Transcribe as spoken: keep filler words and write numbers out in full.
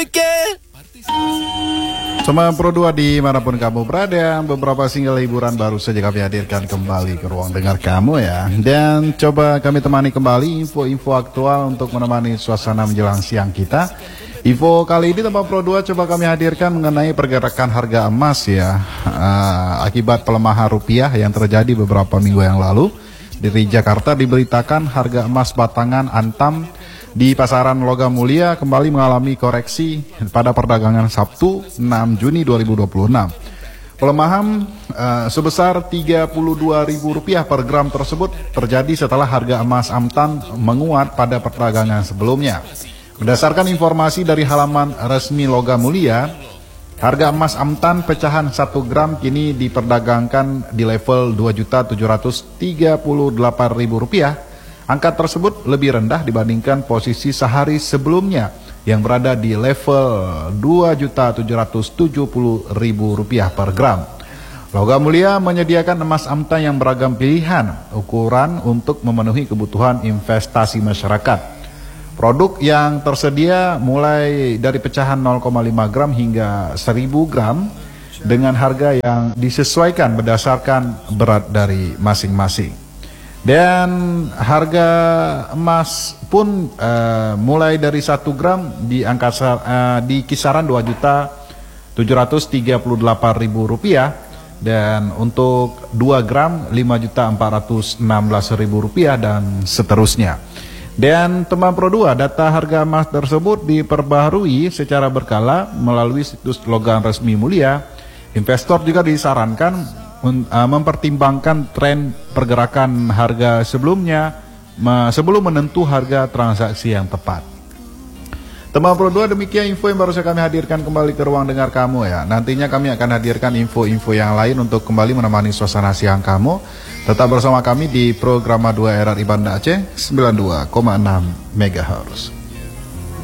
Teman Pro dua dimanapun kamu berada, beberapa single hiburan baru saja kami hadirkan kembali ke ruang dengar kamu ya. Dan coba kami temani kembali info-info aktual untuk menemani suasana menjelang siang kita. Info kali ini teman Pro dua coba kami hadirkan mengenai pergerakan harga emas ya. uh, Akibat pelemahan rupiah yang terjadi beberapa minggu yang lalu, di Jakarta diberitakan harga emas batangan Antam di pasaran logam mulia kembali mengalami koreksi pada perdagangan Sabtu enam Juni dua ribu dua puluh enam. Pelemahan uh, sebesar tiga puluh dua ribu rupiah per gram tersebut terjadi setelah harga emas Antam menguat pada perdagangan sebelumnya. Berdasarkan informasi dari halaman resmi logam mulia, harga emas Antam pecahan satu gram kini diperdagangkan di level dua juta tujuh ratus tiga puluh delapan ribu rupiah. Angka tersebut lebih rendah dibandingkan posisi sehari sebelumnya yang berada di level dua juta tujuh ratus tujuh puluh ribu rupiah per gram. Logam mulia menyediakan emas Antam yang beragam pilihan ukuran untuk memenuhi kebutuhan investasi masyarakat. Produk yang tersedia mulai dari pecahan nol koma lima gram hingga seribu gram dengan harga yang disesuaikan berdasarkan berat dari masing-masing. Dan harga emas pun uh, mulai dari satu gram di angka uh, di kisaran dua juta tujuh ratus tiga puluh delapan ribu rupiah, dan untuk dua gram lima juta empat ratus enam belas ribu rupiah dan seterusnya. Dan teman Pro dua, data harga emas tersebut diperbaharui secara berkala melalui situs logam resmi mulia. Investor juga disarankan mempertimbangkan tren pergerakan harga sebelumnya sebelum menentu harga transaksi yang tepat. Teman Pro dua, demikian info yang baru saja kami hadirkan kembali ke ruang dengar kamu ya. Nantinya kami akan hadirkan info-info yang lain untuk kembali menemani suasana siang kamu. Tetap bersama kami di Programa dua R R I Banda Aceh sembilan puluh dua koma enam megahertz.